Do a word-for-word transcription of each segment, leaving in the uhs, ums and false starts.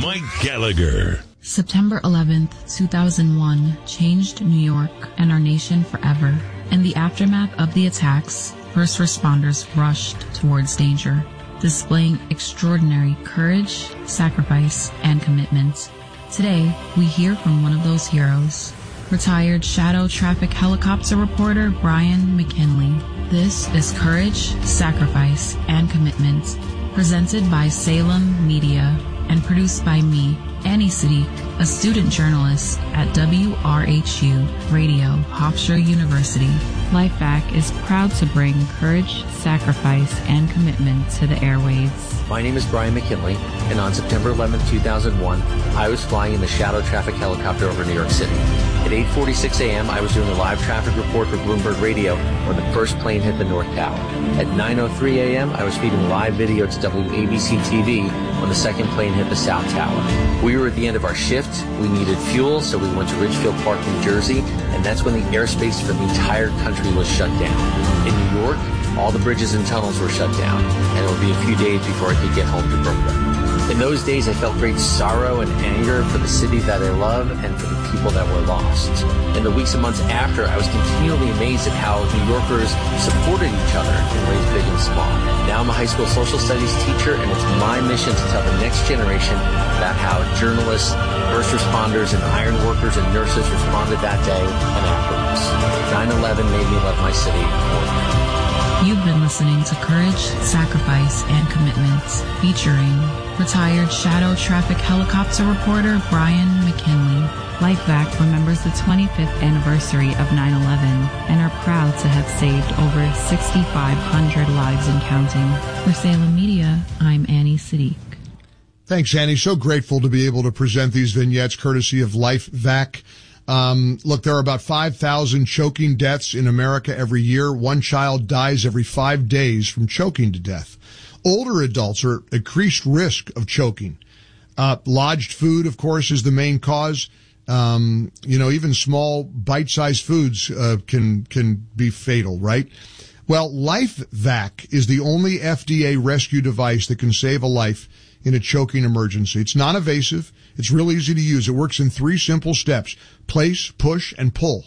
Mike Gallagher. September eleventh, two thousand one changed New York and our nation forever. In the aftermath of the attacks, first responders rushed towards danger, displaying extraordinary courage, sacrifice, and commitment. Today, we hear from one of those heroes, retired Shadow Traffic Helicopter reporter Brian McKinley. This is Courage, Sacrifice, and Commitment, presented by Salem Media and produced by me, Annie Siddiq, a student journalist at W R H U Radio, Hofstra University. LifeVac is proud to bring courage, sacrifice, and commitment to the airwaves. My name is Brian McKinley, and on September eleventh, two thousand one, I was flying in the Shadow Traffic Helicopter over New York City. At eight forty-six a.m., I was doing a live traffic report for Bloomberg Radio when the first plane hit the North Tower. At nine oh three a.m., I was feeding live video to W A B C T V when the second plane hit the South Tower. We were at the end of our shift. We needed fuel, so we went to Ridgefield Park, New Jersey, and that's when the airspace for the entire country was shut down. In New York, all the bridges and tunnels were shut down, and it would be a few days before I could get home to Brooklyn. In those days, I felt great sorrow and anger for the city that I love and for the people that were lost. In the weeks and months after, I was continually amazed at how New Yorkers supported each other in ways big and small. Now I'm a high school social studies teacher, and it's my mission to tell the next generation about how journalists, first responders, and iron workers and nurses responded that day and afterwards. nine eleven made me love my city more. You've been listening to Courage, Sacrifice, and Commitment, featuring retired Shadow Traffic Helicopter reporter Brian McKinley. LifeVac remembers the twenty-fifth anniversary of nine eleven and are proud to have saved over sixty-five hundred lives and counting. For Salem Media, I'm Annie Siddiq. Thanks, Annie. So grateful to be able to present these vignettes courtesy of LifeVac. Um, look, there are about five thousand choking deaths in America every year. One child dies every five days from choking to death. Older adults are at increased risk of choking. Uh, lodged food, of course, is the main cause. Um, you know, even small bite-sized foods, uh, can, can be fatal, right? Well, LifeVac is the only F D A rescue device that can save a life in a choking emergency. It's non-invasive. It's real easy to use. It works in three simple steps: place, push, and pull.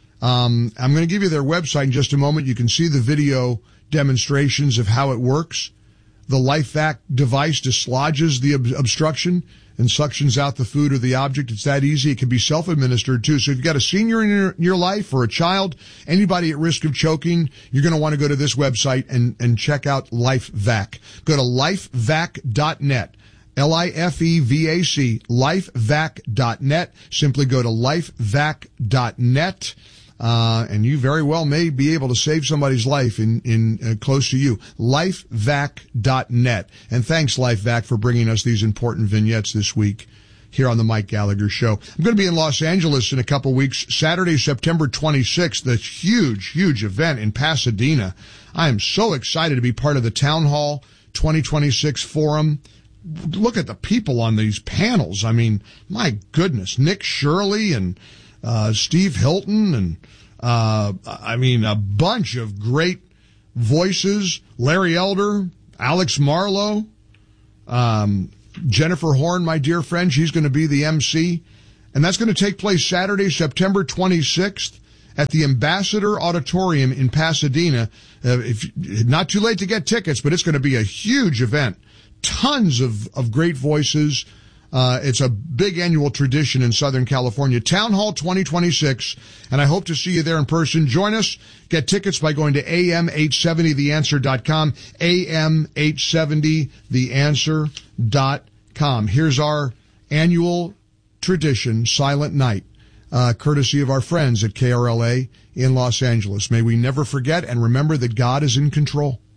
Um, I'm going to give you their website in just a moment. You can see the video demonstrations of how it works. The LifeVac device dislodges the ob- obstruction and suctions out the food or the object. It's that easy. It can be self-administered too. So if you've got a senior in your, in your life or a child, anybody at risk of choking, you're going to want to go to this website and, and check out LifeVac. Go to lifevac dot net. L I F E V A C, lifevac dot net. Simply go to lifevac dot net. Uh, and you very well may be able to save somebody's life in, in, uh, close to you. lifevac dot net. And thanks, LifeVac, for bringing us these important vignettes this week here on the Mike Gallagher Show. I'm going to be in Los Angeles in a couple weeks. Saturday, September twenty-sixth, the huge, huge event in Pasadena. I am so excited to be part of the Town Hall twenty twenty-six Forum. Look at the people on these panels. I mean, my goodness, Nick Shirley and uh Steve Hilton and uh I mean a bunch of great voices. Larry Elder, Alex Marlowe, um Jennifer Horn, my dear friend, she's going to be the M C. And that's going to take place Saturday, September twenty-sixth at the Ambassador Auditorium in Pasadena. Uh, if not too late to get tickets, but it's going to be a huge event. Tons of, of great voices. Uh, it's a big annual tradition in Southern California. Town Hall twenty twenty-six, and I hope to see you there in person. Join us. Get tickets by going to A M eight seventy the answer dot com, A M eight seventy the answer dot com. Here's our annual tradition, Silent Night, uh, courtesy of our friends at K R L A in Los Angeles. May we never forget and remember that God is in control.